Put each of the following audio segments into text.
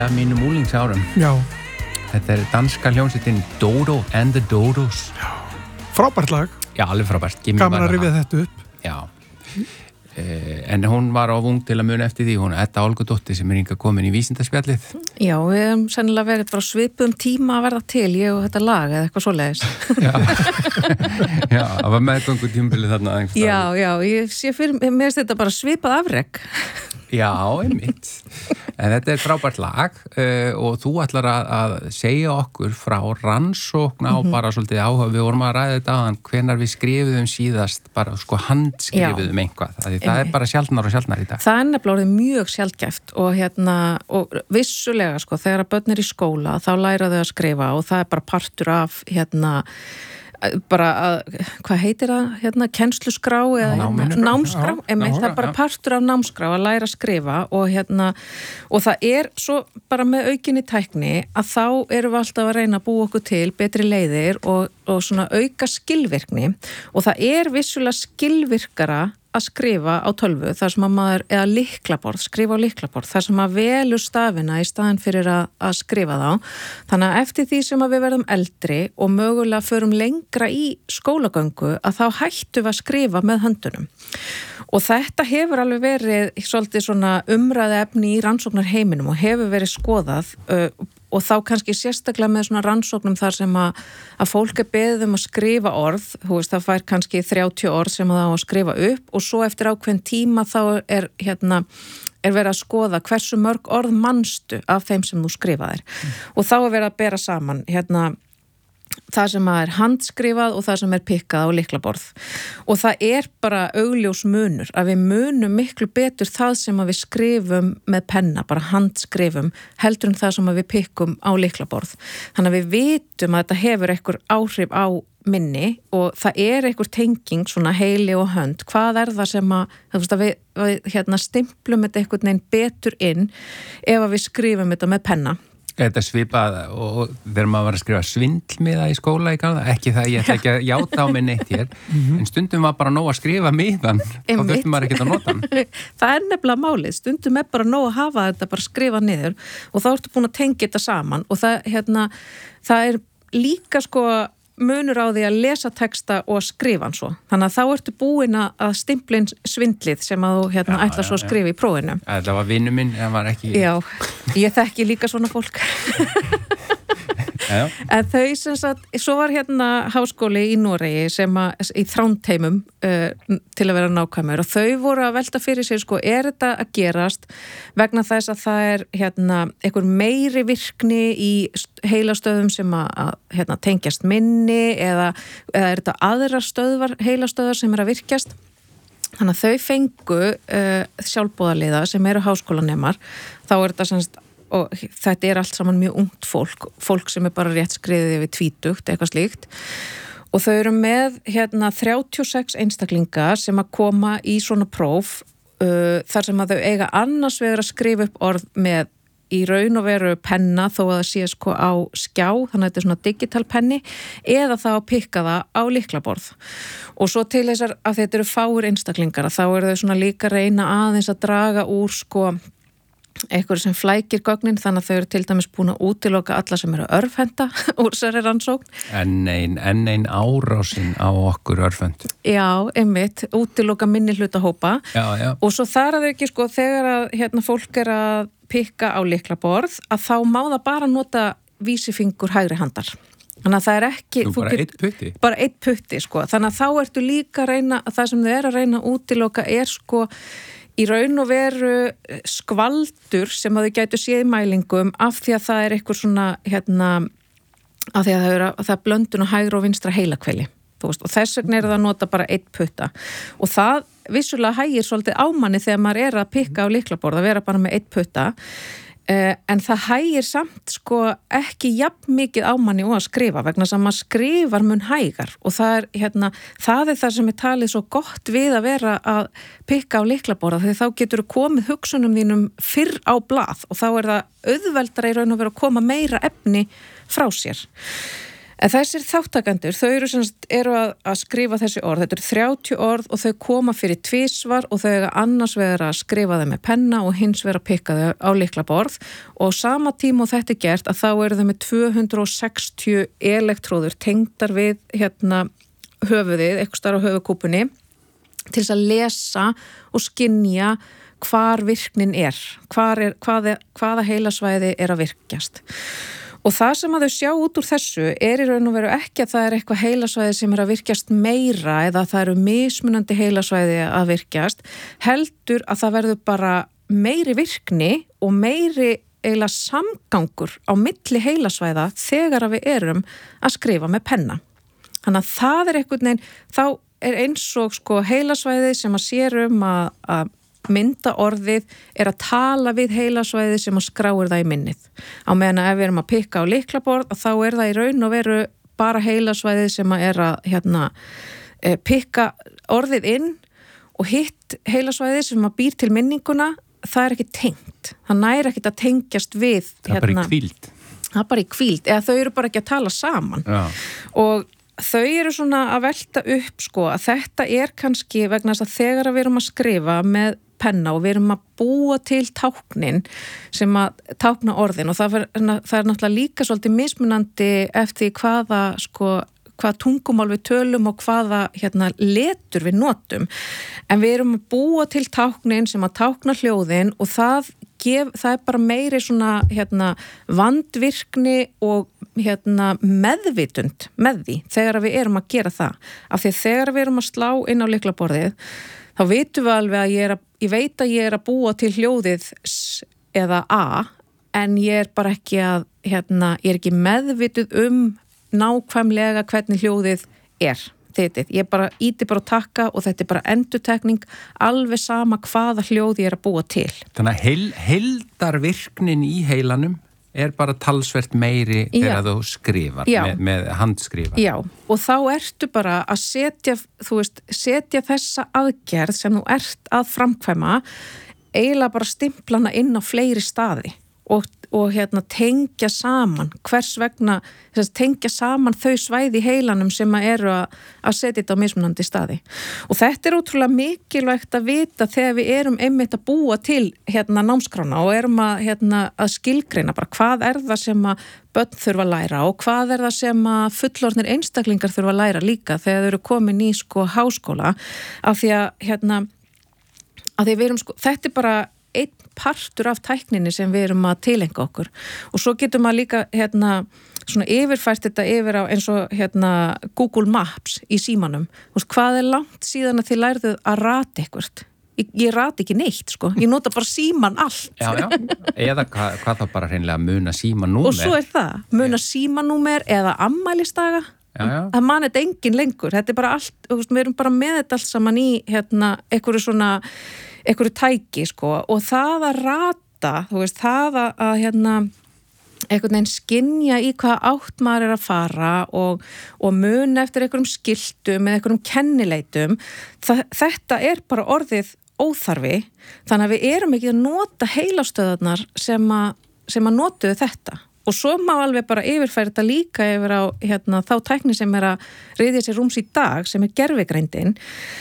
Mínum úlingsárum. Já. Þetta danska hljómsveitin Dodo and the Dodos. Já. Frábært lag. Já, alveg frábært. Gaman að rifja þetta upp. Já. En hún var of ung til að muna eftir því, hún Edda Olgudóttir sem hingað komin í vísindaspjallið. Já, við hefum sennilega verið bara svipum tíma að verða til, ég og þetta lag eða eitthvað svoleiðis. Já, það var meðgöngu tímabilið þarna. Já, ég sé fyrir, mér finnst þetta bara svipað afrek. Já, einmitt. En þetta frábært lag og þú ætlar að segja okkur frá rannsókn á bara svolítið áhuga. Við vorum að ræða þetta aðan hvenar við skrifuðum síðast, bara handskrifuðum einhvað. Það bara sjaldnar og sjaldnar í dag. Það nefnilega orðið mjög sjaldgæft og vissulega þegar að börn er í skóla þá læra þau að skrifa og það bara partur af bara að, hvað heitir það kennsluskrá eða námskrá, það er bara partur af námskrá að læra að skrifa og það er svo bara með aukinni tækni að þá erum við alltaf að reyna að búa okkur til betri leiðir og svona auka skilvirkni og það er vissulega skilvirkara að skrifa á tölvu þar sem að maður, eða lyklaborð, skrifa á lyklaborð, þar sem að velur stafina í staðin fyrir að skrifa þá. Þannig að eftir því sem að við verðum eldri og mögulega förum lengra í skólagöngu að þá hættum við að skrifa með höndunum. Og þetta hefur alveg verið svolítið svona umræðuefni í rannsóknarheiminum og hefur verið skoðað og þá kannski sérstaklega með svona rannsóknum þar sem að fólk er beðið að skrifa orð, þú veist, það fær kannski 30 orð sem það á að skrifa upp og svo eftir ákveðin tíma þá er verið að skoða hversu mörg orð manstu af þeim sem þú skrifaðir. Og þá er verið að bera saman það sem er handskrifað og það sem er pikkað á lyklaborð. Og það er bara augljós munur að við munum miklu betur það sem að við skrifum með penna, bara handskrifum, heldur það sem að við pikkum á lyklaborð. Þannig að við vitum að þetta hefur einhver áhrif á minni og það er einhver tenging svona heili og hönd. Hvað er það sem að við stimplum þetta einhvern veginn betur inn ef að við skrifum þetta með penna? Þetta svipað og þegar maður var að skrifa svindlmiða í skóla í Kanada, ekki það, ég ætla ekki að játa á mig neitt hér, en stundum var bara nóg að skrifa miðan og þurftum maður ekkert að nota hann. Það er nefnilega málið, stundum er bara nóg að hafa þetta bara skrifa niður og þá ertu búin að tengja þetta saman og það er líka munur á því að lesa texta og skrifa hann svo. Þannig að þá ertu búin að stimplin svindlið sem að þú ætla svo að skrifa í prófinu. Það var vinur minn, það var ekki... Já, ég þekki líka svona fólk. En þau sem sagt, svo var háskóli í Noregi sem í Þrándheimum til að vera nákvæmur og þau voru að velta fyrir sér er þetta að gerast vegna þess að það er einhver meiri virkni í heilastöðum sem að tengjast minni eða er þetta aðrar stöðvar, heilastöðar sem er að virkjast. Þannig að þau fengu sjálfboðaliða sem eru háskólanemar, þá er þetta sem sagt og þetta er allt saman mjög ungt fólk sem er bara rétt skriðið yfir tvítugt, eitthvað slíkt. Og þau eru með 36 einstaklinga sem að koma í svona próf þar sem að þau eiga annars vegar að skrifa upp orð með í raun og veru penna þó að það sé á skjá, þannig að þetta er svona digital penni, eða þá að pikka það á lyklaborð. Og svo til þessar að þetta eru fáir einstaklingar, þá eru þau svona líka reyna aðeins að draga úr eitthvað sem flækir gögnin, þannig að þau eru til dæmis búin að útiloka alla sem eru örfhenda úr þessari rannsókn. En ein árásin á okkur örfhend. Já, einmitt, útiloka minni hlutahópa. Já. Og svo þar að þau ekki þegar að fólk er að pikka á lyklaborð, að þá má það bara nota vísifingur hægri handar. Þannig að það er ekki... bara einn putti? Bara einn putti, Þannig að þá ertu líka að reyna, það sem þau eru að reyna að útiloka er í raun og veru skvaldur sem að þau gætu séð í mælingum af því að það er eitthvað svona af því að það er blöndun og hægra og vinstra heilakveli og þess vegna er það að nota bara einn putta og það vissulega hægir svolítið ámanni þegar maður er að pikka á lyklaborð að vera bara með einn putta en það hægir samt ekki jafn mikið ámanni og að skrifa vegna sem maður skrifar mun hægar og það er það sem er talið svo gott við að vera að pikka á lyklaborða því þá getur komið hugsunum þínum fyrr á blað og þá er það auðveldara í raun og vera að koma meira efni frá sér. En þessir þáttakendur, þau eru að skrifa þessi orð. Þetta eru 30 orð og þau koma fyrir tvisvar og þau eiga annars vera að skrifa þau með penna og hins vera að pikka þau á lyklaborð og sama tíma og þetta gert að þá eru þau með 260 elektróður tengdar við höfuðið, eitthvað starf á höfuðkúpunni til þess að lesa og skynja hvar virknin hvaða heilasvæði er að virkjast. Og það sem að þau sjá út úr þessu í raun og veru ekki að það eitthvað heilasvæði sem að virkjast meira eða það eru mismunandi heilasvæði að virkjast, heldur að það verður bara meiri virkni og meiri eiginlega samgangur á milli heilasvæða þegar að við erum að skrifa með penna. Þannig að það einhvern veginn, þá eins og heilasvæði sem að sér að mynda orðið að tala við heilasvæði sem að skráir það í minnið. Á meðan að ef við erum að pikka á lyklaborð þá það í raun og veru bara heilasvæði sem að pikka orðið inn og hitt heilasvæði sem að býr til minninguna, það ekki tengt. Það næri ekki að tengjast við. Það bara í hvíld. Það bara í hvíld, eða þau eru bara ekki að tala saman. Já. Og þau eru svona að velta upp að þetta kannski vegna þess að þegar við erum að skrifa með penna og við erum að búa til táknin sem að tákna orðin og það er náttúrulega líka svolítið mismunandi eftir hvað tungumál við tölum og hvaða letur við notum. En við erum að búa til táknin sem að tákna hljóðin og það er bara meiri svona vandvirkni og meðvitund með því þegar við erum að gera það. Af því þegar við erum að slá inn á lyklaborðið þá vitum við alveg að ég veit að ég er að búa til hljóðið S eða A en ég er bara ekki að ég er ekki meðvituð nákvæmlega hvernig hljóðið er. Ég bara íti bara að taka og þetta er bara endurtekning alveg sama hvaða hljóð ég er að búa til. Þannig að heildarvirknin í heilanum er bara talsvert meiri þegar þú skrifar með handskrifar. Já, og þá ertu bara að setja þessa aðgerð sem þú ert að framkvæma eiginlega bara stimplana inn á fleiri staði og tengja saman hvers vegna, tengja saman þau svæði í heilanum sem eru að setja þetta á mismunandi staði. Og þetta ótrúlega mikilvægt að vita þegar við erum einmitt að búa til námskrána og erum að skilgreina bara hvað það sem að börn þurfa að læra og hvað það sem að fullorðnir einstaklingar þurfa að læra líka þegar þau eru komin í háskóla af því að við erum þetta er bara einn partur af tækninni sem við erum að tilenga okkur og svo getum maður líka svona yfirfært þetta yfir á eins og Google Maps í símanum. Hvað er langt síðan að þið lærðuð að rata eitthvað? Ég rati ekki neitt, ég nota bara síman allt. Já, eða hvað þá bara hreinlega muna símanúmer. Og svo það, muna símanúmer eða ammælisdaga. Já. Það man þetta engin lengur, þetta er bara allt, við erum bara með þetta allt saman í einhverju tæki og það að rata, það að einhvern veginn skynja í hvaða átt maður er að fara og mun eftir einhverjum skiltum eða einhverjum kennileitum, þetta er bara orðið óþarfi, þannig að við erum ekki að nota heilastöðarnar sem að notuðu þetta. Og svo má alveg bara yfirfæra þetta líka yfir á þá tækni sem er að ryðja sér rúms í dag sem er gervigreindin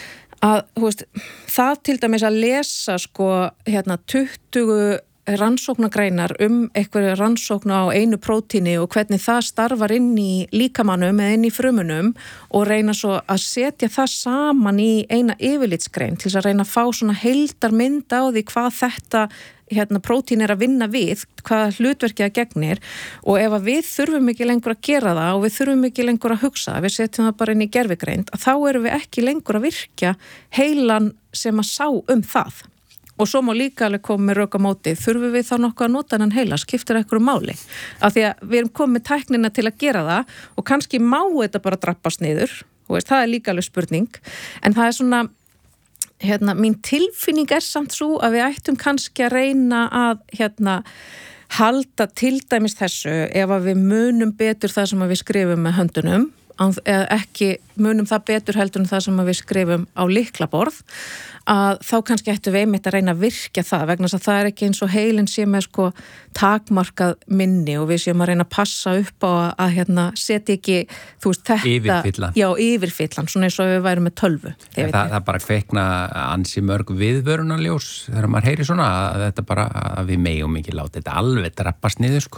að það til dæmis að lesa 20 rannsóknagreinar einhverju rannsókn á einu prótíni og hvernig það starfar inn í líkamannum eða inn í frumunum og reyna svo að setja það saman í eina yfirlitsgrein til þess að reyna að fá svona heildarmynd á því hvað þetta prótín er að vinna við, hvað hlutverkið að gegnir og ef að við þurfum ekki lengur að gera það og við þurfum ekki lengur að hugsa, við setjum það bara inn í gervigreind, að þá erum við ekki lengur að virkja heilan sem að sá það. Og svo má líka alveg koma með rök á móti, þurfum við þá nokkuð að nota þennan heila, skiptir einhverju máli. Af því að við erum komið tæknina til að gera það og kannski má þetta bara drappast niður, það er líka alveg spurning, en það er svona mín tilfinning er samt svo að við ættum kannski að reyna að halda til dæmis þessu ef að við munum betur það sem að við skrifum með höndunum eða ekki munum það betur heldur en það sem við skrifum á lyklaborð, að þá kannski ættum við einmitt að reyna að virkja það vegna þess að það ekki eins og heilin sé með sko takmarkað minni og við séum að reyna að passa upp á að setja ekki, þú veist, þetta Yfirfyllan. Já, yfirfyllan, svona eins og við værum með tölvu. Það bara kveikna ansi mörg viðvörunarljós þegar maður heyri svona að þetta bara, að við megum ekki láta þetta alveg drabbast niður sko.